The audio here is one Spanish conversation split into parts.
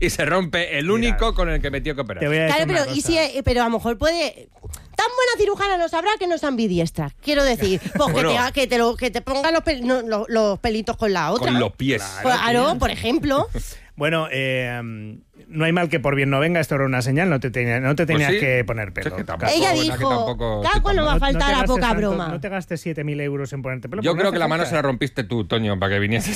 y se rompe el único con el que metió que operar. Te voy a decir Claro, pero a lo mejor puede... Tan buena cirujana no sabrá que no es ambidiestra. Quiero decir, pues Bueno. que te ponga los pelitos con la otra. Con los pies. Claro, por ejemplo. Bueno, no hay mal que por bien no venga. Esto era una señal, no te tenías sí. que poner pelo. Es que tampoco, Ella que dijo, tampoco- cago, no va a faltar te a gastes poca tanto, broma. No te gastes 7.000 euros en ponerte pelo. Yo porque creo no que la hace mano falta. se la rompiste tú, Toño, para que vinieses.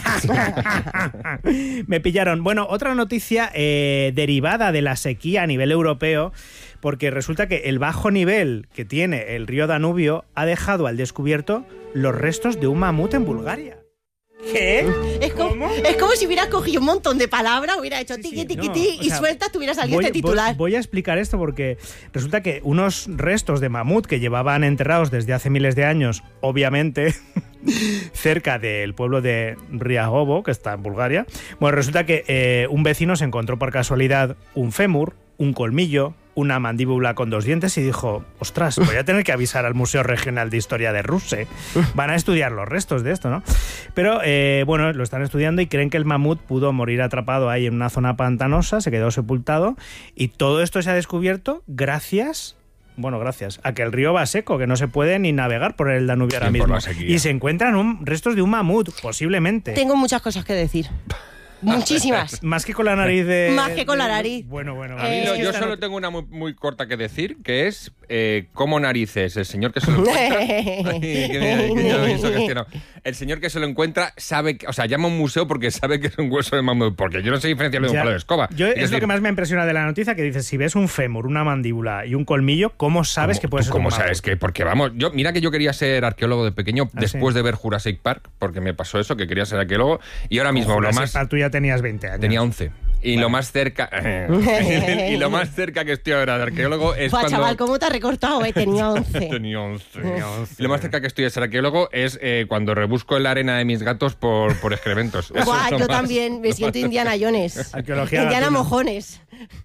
Me pillaron. Bueno, otra noticia derivada de la sequía a nivel europeo, porque resulta que el bajo nivel que tiene el río Danubio ha dejado al descubierto los restos de un mamut en Bulgaria. ¿Qué? Es como si hubieras cogido un montón de palabras, hubiera hecho tiqui, tiqui, no, tiqui, o y sea, sueltas, te hubiera salido este titular. Voy a explicar esto porque resulta que unos restos de mamut que llevaban enterrados desde hace miles de años, obviamente, cerca del pueblo de Riagovo, que está en Bulgaria, bueno, resulta que un vecino se encontró por casualidad un fémur, un colmillo, una mandíbula con 2 dientes y dijo, ostras, voy a tener que avisar al Museo Regional de Historia de Rusia. Van a estudiar los restos de esto, ¿no? Pero, bueno, lo están estudiando y creen que el mamut pudo morir atrapado ahí en una zona pantanosa, se quedó sepultado y todo esto se ha descubierto gracias a que el río va seco, que no se puede ni navegar por el Danubio ahora Sí, por mismo. la sequía. Y se encuentran restos de un mamut, posiblemente. Tengo muchas cosas que decir. Muchísimas. Más que con la nariz de... Más que con la nariz. Bueno. A mí yo solo tengo una muy corta que decir, que es cómo narices el señor que se lo encuentra... Ay, que ya lo he visto gestionado. El señor que se lo encuentra sabe, o sea, llama a un museo porque sabe que es un hueso de mamut, porque yo no sé diferenciarlo de un Ya. palo de escoba. Es lo que más me impresiona de la noticia, que dices, si ves un fémur, una mandíbula y un colmillo, ¿cómo sabes que puede ser un ¿Cómo mamut? sabes que? Porque vamos, mira que yo quería ser arqueólogo de pequeño después de ver Jurassic Park, porque me pasó eso, que quería ser arqueólogo, y ahora mismo lo más... Tú ya tenías 20 años. Tenía 11. Y lo más cerca y lo más cerca que estoy ahora de arqueólogo es Buah, cuando... chaval, ¿cómo te has recortado? Tenía 11. Tenía 11. Y lo más cerca que estoy de ser arqueólogo es cuando rebusco en la arena de mis gatos por excrementos. Eso Buah, es lo yo más- también me siento Indiana Jones. Arqueología Indiana gatuna. Mojones.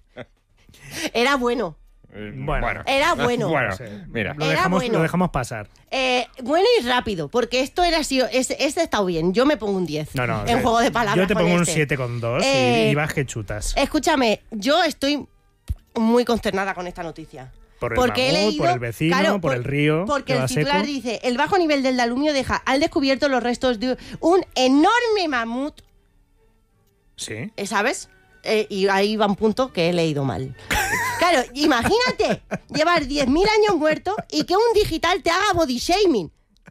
Era bueno. Bueno. Era bueno. Bueno, Sí. mira. Era bueno. Lo dejamos pasar. Bueno y rápido, porque esto era así. Este ha estado bien. Yo me pongo un 10 en juego de palabras. Yo te con pongo un este. 7,2 y vas que chutas. Escúchame, yo estoy muy consternada con esta noticia. Por el porque he mamut, leído, por el vecino, claro, por el río, Porque que el va titular seco. dice: el bajo nivel del Danubio deja al descubierto los restos de un enorme mamut. Sí. ¿Sabes? Y ahí va un punto que he leído mal. Claro, imagínate llevar 10.000 años muerto y que un digital te haga body shaming.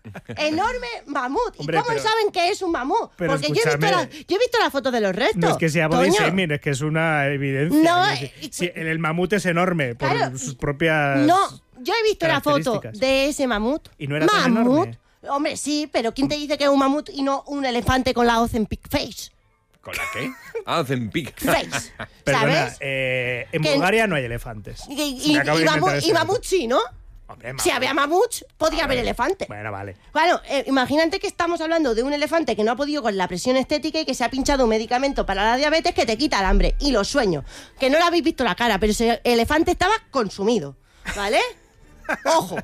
Enorme mamut. Hombre, ¿Y cómo pero- saben que es un mamut? pero Porque yo escúchame. he visto la foto de los restos. No es que sea body Toño. shaming, es que es una evidencia. No, Es decir, si el mamut es enorme por Claro, sus propias... No, yo he visto la foto características. de ese mamut. Y no era tan enorme. Hombre, sí, pero ¿quién te dice que es un mamut y no un elefante con la Ozempic face? ¿Con la qué? Ozempic. Face. Perdona, ¿Sabes? en Que- Bulgaria no hay elefantes. Y Me acabo de inventar mamut, este y dato. mamut sí, ¿no? Hombre, Si había mamuts, podía haber elefantes. Bueno, vale. Bueno, imagínate que estamos hablando de un elefante que no ha podido con la presión estética y que se ha pinchado un medicamento para la diabetes que te quita el hambre y los sueños. Que no le habéis visto la cara, pero ese elefante estaba consumido. ¿Vale? Ojo.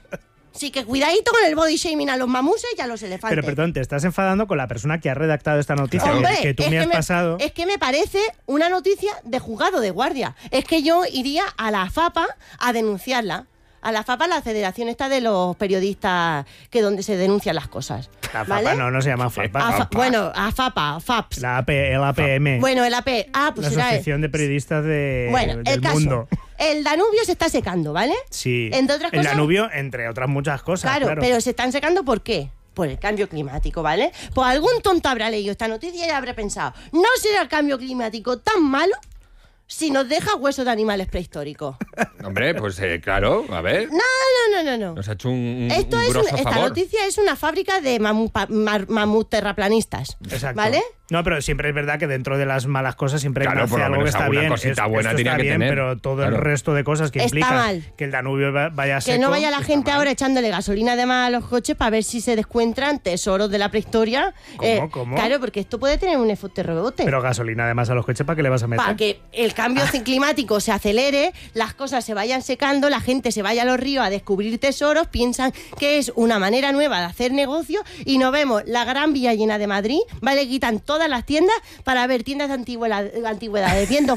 Sí, que cuidadito con el body shaming a los mamuses y a los elefantes. Pero perdón, te estás enfadando con la persona que ha redactado esta noticia Hombre, que tú me has pasado. Es que me parece una noticia de juzgado de guardia. Es que yo iría a la FAPA a denunciarla. A la FAPA, la federación esta de los periodistas que donde se denuncian las cosas. La ¿vale? FAPA no se llama FAPA. Bueno, a FAPA, FAPS. El APM. Bueno, el AP. Pues la era Asociación de Periodistas Bueno, del el caso. mundo. El Danubio se está secando, ¿vale? Sí. Entre otras el cosas- Danubio, entre otras muchas cosas. Claro, pero se están secando ¿por qué? Por el cambio climático, ¿vale? Pues algún tonto habrá leído esta noticia y habrá pensado, ¿no será el cambio climático tan malo si nos deja huesos de animales prehistóricos? Hombre, pues claro, a ver. No. Nos ha hecho un Esto es grosso esta favor. noticia es una fábrica de mamut terraplanistas. Exacto. ¿Vale? No, pero siempre es verdad que dentro de las malas cosas siempre Claro, nace por lo algo que menos está alguna bien. cosita buena esto tenía está que bien, tener. pero todo el Claro. resto de cosas que Está implica mal. que el Danubio vaya seco. Que no vaya la está gente mal. ahora echándole gasolina además a los coches para ver si se descuentran tesoros de la prehistoria. ¿Cómo? Claro, porque esto puede tener un efecto rebote. Pero gasolina además a los coches, ¿para qué le vas a meter? Para que el cambio climático se acelere, las cosas se vayan secando, la gente se vaya a los ríos a descubrir tesoros, piensan que es una manera nueva de hacer negocio y nos vemos la Gran Vía llena de Madrid, ¿vale? Quitan todas las tiendas para ver tiendas de antigüedades viendo